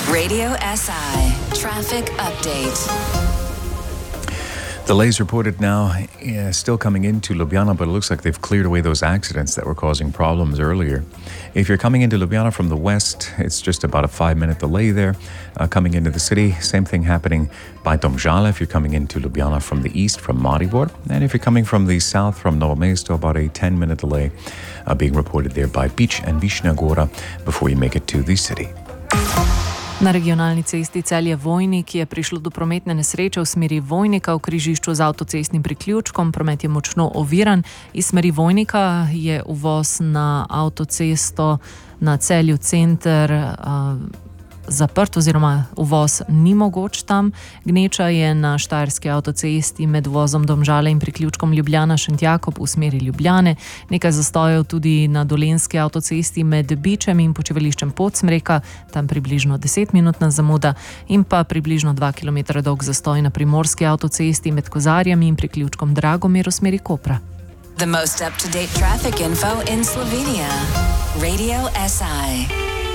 Radio SI Traffic Update. Delays reported now, still coming into Ljubljana, but it looks like they've cleared away those accidents that were causing problems earlier. If you're coming into Ljubljana from the west, it's just about a 5-minute delay there. Coming into the city, same thing happening by Domžale if you're coming into Ljubljana from the east, from Maribor. And if you're coming from the south, from Novo Mesto, about a 10-minute delay being reported there by Bič and Višnja Gora before you make it to the city. Na regionalni cesti Celje-Vojnik je prišlo do prometne nesreče v smeri Vojnika v križišču z avtocestnim priključkom. Promet je močno oviran. Iz smeri Vojnika je uvoz na avtocesto na Celju center zaprt oziroma uvoz ni mogoč tam. Gneča je na štajerski avtocesti med vozom Domžale in priključkom Ljubljana-Šentjakob v smeri Ljubljane. Nekaj zastojev tudi na dolenjski avtocesti med Bičem in počivališčem Podsmreka, tam približno 10-minutna zamuda in pa približno 2 km dolg zastoj na primorski avtocesti med Kozarjami in priključkom Dragomir v smeri Kopra. The most up-to-date traffic info in Slovenia. Radio SI.